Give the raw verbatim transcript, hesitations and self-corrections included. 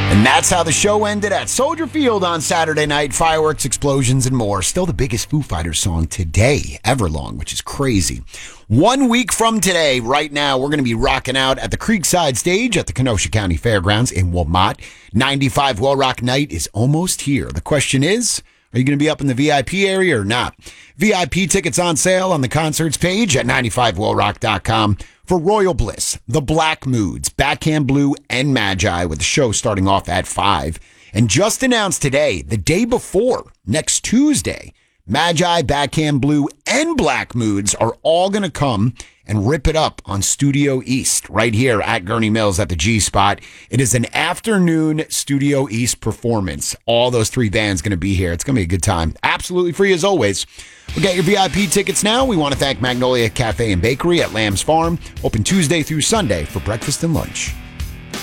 And that's how the show ended at Soldier Field on Saturday night. Fireworks, explosions, and more. Still the biggest Foo Fighters song today, Everlong, which is crazy. One week from today, right now, we're going to be rocking out at the Creekside Stage at the Kenosha County Fairgrounds in Wilmot. ninety-five Well Rock Night is almost here. The question is, are you going to be up in the V I P area or not? V I P tickets on sale on the concerts page at ninety-five well rock dot com. For Royal Bliss, The Black Moods, Backhand Blue, and Magi, with the show starting off at five. And just announced today, the day before, next Tuesday, Magi, Backhand Blue, and Black Moods are all going to come and rip it up on Studio East right here at Gurney Mills at the G-Spot. It is an afternoon Studio East performance. All those three bands going to be here. It's going to be a good time. Absolutely free as always. We'll get your V I P tickets now. We want to thank Magnolia Cafe and Bakery at Lamb's Farm, open Tuesday through Sunday for breakfast and lunch.